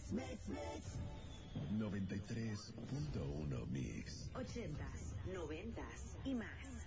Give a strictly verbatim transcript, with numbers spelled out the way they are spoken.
Mix, mix. noventa y tres punto uno Mix. Ochentas, noventas y más.